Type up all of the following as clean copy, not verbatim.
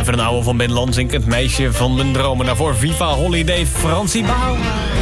Even een oude van Ben Lansink, het meisje van mijn dromen. Daarvoor Viva Holiday, Francie Bouw.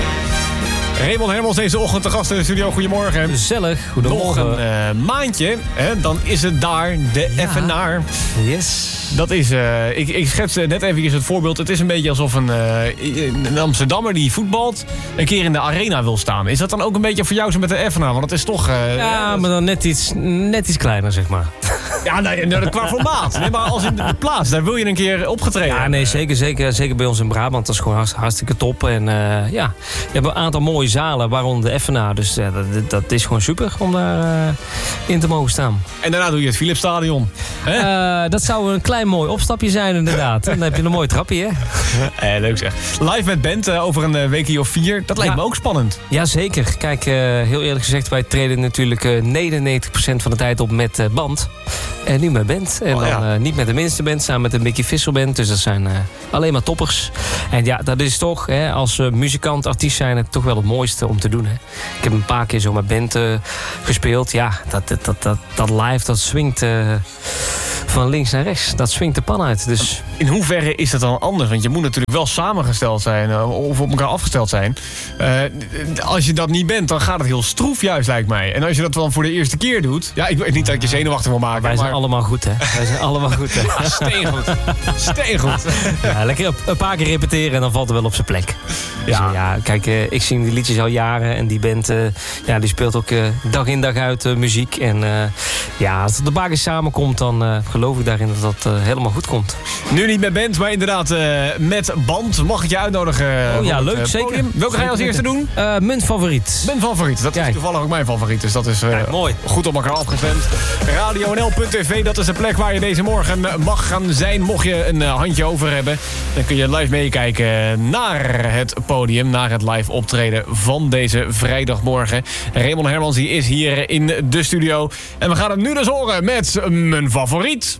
Raymond Hermans deze ochtend te gast in de studio. Goedemorgen. Gezellig, goedemorgen. Nog een maandje, hè, dan is het daar, de Evenaar. Yes. Dat is, ik schets net even het voorbeeld. Het is een beetje alsof een Amsterdammer die voetbalt een keer in de arena wil staan. Is dat dan ook een beetje voor jou zo met de Evenaar? Want het is toch... maar dan net iets kleiner, zeg maar. Ja, nee, qua formaat. Nee, maar als in de plaats, daar wil je een keer opgetreden. Ja, nee, zeker bij ons in Brabant. Dat is gewoon hartstikke top. En je hebt een aantal mooie zalen, waaronder de Evenaar. Dus dat is gewoon super om daar in te mogen staan. En daarna doe je het Philipsstadion. Dat zou een klein mooi opstapje zijn, inderdaad. En dan heb je een mooi trapje, hè? Leuk zeg. Live met band over een weekje of 4. Dat lijkt me ook spannend. Ja, zeker. Kijk, heel eerlijk gezegd, wij treden natuurlijk 99% van de tijd op met band. En nu met band. En dan niet met de minste band, samen met de Mickey Vissel band. Dus dat zijn alleen maar toppers. En ja, dat is toch, als muzikant, artiest zijn, het toch wel het mooiste om te doen. Hè. Ik heb een paar keer zo met band gespeeld. Ja, dat live, dat swingt van links naar rechts. Dat swingt de pan uit. Dus... In hoeverre is dat dan anders? Want je moet natuurlijk wel samengesteld zijn of op elkaar afgesteld zijn. Als je dat niet bent, dan gaat het heel stroef juist, lijkt mij. En als je dat dan voor de eerste keer doet... Ja, ik weet niet dat ik je zenuwachtig wil maken. Wij zijn allemaal goed, hè? Wij zijn allemaal goed, hè? Ja, steengoed. Ja, lekker een paar keer repeteren en dan valt het wel op zijn plek. Ja. Dus, kijk, ik zing die liedjes al jaren. En die band, die speelt ook dag in dag uit muziek. En als het een paar keer samenkomt, dan geloof ik daarin dat dat helemaal goed komt. Nu niet met band, maar inderdaad met band. Mag ik je uitnodigen? Leuk, zeker. Welke ga je als eerste doen? Mijn favoriet. Mijn favoriet. Dat is toevallig ook mijn favoriet. Dus dat is mooi. Goed op elkaar afgestemd. RadioNL.tv, dat is de plek waar je deze morgen mag gaan zijn. Mocht je een handje over hebben, dan kun je live meekijken naar het podium. Naar het live optreden van deze vrijdagmorgen. Raymond Hermans die is hier in de studio. En we gaan het nu dus horen met mijn favoriet.